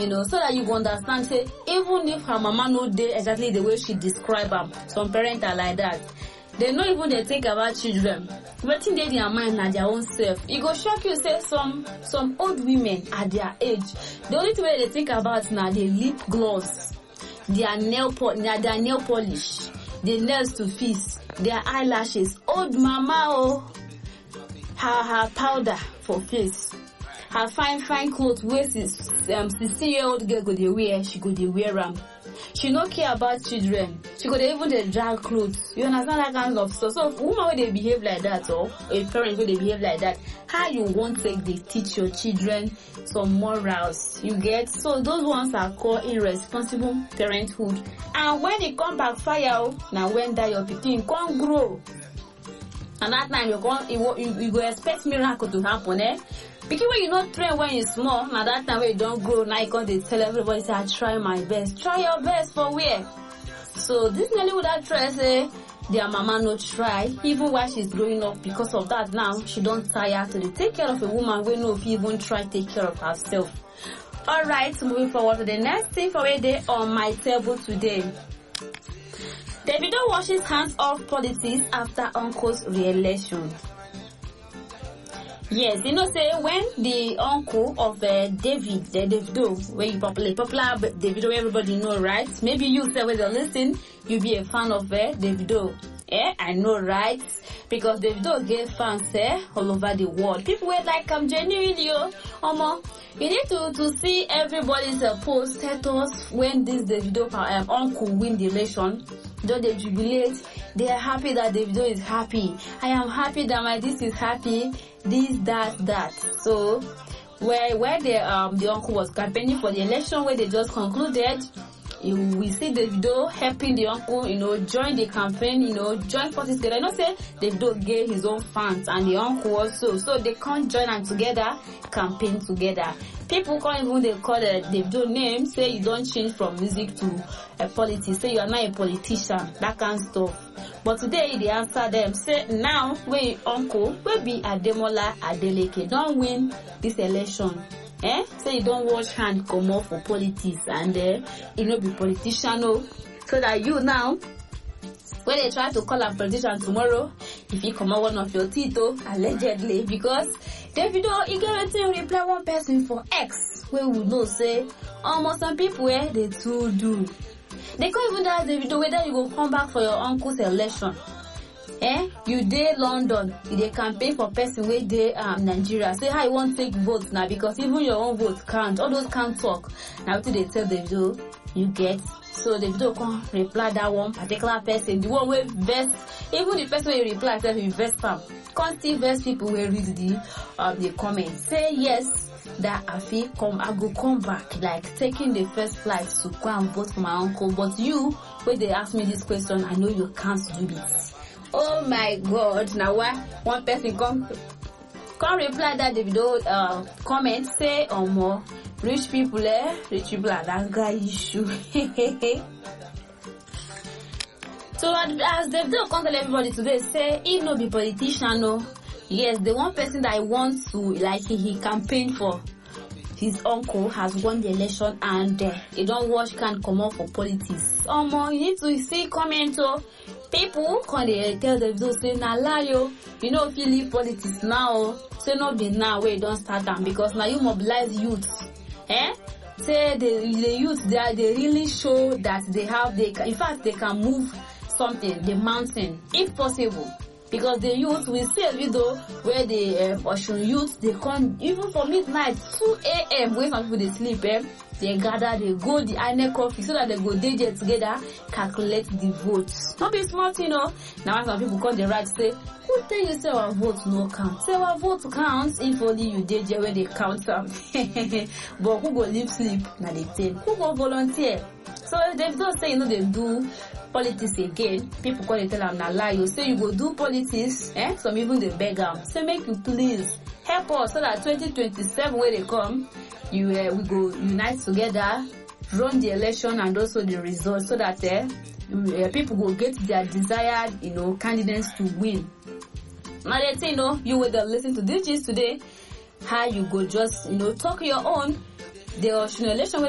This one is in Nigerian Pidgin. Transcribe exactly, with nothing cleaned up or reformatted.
you know, so that you go understand, say, even if her mama no dey exactly the way she describe am, some parents are like that. They no even they think about children. Wetin dey their mind na their own self. E go shock you, say some some old women at their age, the only thing they think about na their lip gloss, their nail po their, their nail polish, the nails to fix, their eyelashes. Old mama oh, her her powder for face, her fine fine clothes wey um sixteen year old girl go dey wear, she go dey wear am. She no care about children. She go dey even dey drag clothes. You understand that kind of stuff. So woman wey dey behave like that, or a parent wey dey behave like that, how you want take dey teach your children some morals? You get? So those ones are called irresponsible parenthood. And when it come backfire, now when that your pikin come grow, and that time you come, you, you, you go expect miracle to happen, eh? Because when you not train when you small, now that time when you don't grow, now you can't they tell everybody, say, I try my best. Try your best for where? So this Nollywood actress, eh, their mama no try, even while she's growing up. Because of that now, she don't tire to take care of a woman we know if you even try take care of herself. Alright, moving forward to the next thing for a day on my table today. Davido washes hands off politics after uncle's re-election. Yes, you know, say when the uncle of uh, David, the Davido, where you popular, popular Davido, everybody know, right? Maybe you say when you listen, you be a fan of uh, Davido. Eh, I know, right? Because Davido get fans eh, all over the world. People were like, I'm genuinely, oh, um, you need to, to see everybody's uh, post status when this Davido um, uncle win the election. Don't they jubilate? They are happy that Davido is happy. I am happy that my this is happy. This, that, that. So, where where the um the uncle was campaigning for the election, where they just concluded, you we see Davido helping the uncle, you know, join the campaign, you know, join forces together. You know, say Davido gave his own fans and the uncle also, so they can't join them together, campaign together. People can't even they call the Davido name, say you don't change from music to a politics, say you are not a politician, that kind of stuff. But today they answer them, say now when uncle will be Ademola Adeleke don't win this election. Eh? Say you don't wash hand come off for politics and uh, you know be politician, no. So that you now, when they try to call a politician tomorrow, if you come out one of your teeth, allegedly, because Davido, he gave to reply one person for X, where we know say almost some people where they too do. They can't even ask Davido whether you will come back for your uncle's election. Eh? You dey London, you dey campaign for person where they um Nigeria. Say how you want to take votes now because even your own vote can't. All those can't talk. Now what they tell Davido, you get. So Davido can reply that one particular person, the one with best, even the person you reply self you best time. Can't see best people will read the um the comments. Say yes, that I feel come I go come back, like taking the first flight to go and vote for my uncle. But you, when they ask me this question, I know you can't do this. Oh my God! Now why one person come come reply that Davido uh comment say or um, more rich people eh rich people are that guy issue. So as Davido come tell everybody today say he no be politician no. Yes, the one person that I want to like he, he campaign for his uncle has won the election and uh, he don't watch can come out for politics. Um, you need to see comment oh. People can they tell Davido say na lie yo. You know if you leave politics now, say not be now where you don't start them because now you mobilize youth. Eh? Say the the youth they are, they really show that they have they in fact they can move something, the mountain, if possible. Because the youth, we see a video where the uh, Ocean youth, they come, even for midnight, two a m, when some people they sleep, eh, they gather, they go the I N E C office so that they go D J together, calculate the votes. Not be smart, you know. Now some people come the right say, who tell you say our vote no count? Say our vote counts if only you D J when they count them. But who go leave sleep? Now they tell. Who go volunteer? So they don't say, you know, they do politics again. People call it tell them na lie. You say you go do politics, eh? Some even they beg them. Say make you please help us so that twenty twenty-seven when they come, you uh, we go unite together, run the election and also the results so that uh, uh, people will get their desired, you know, candidates to win. Now they say, you know, you will listen to this gist today. How you go just, you know, talk your own. The election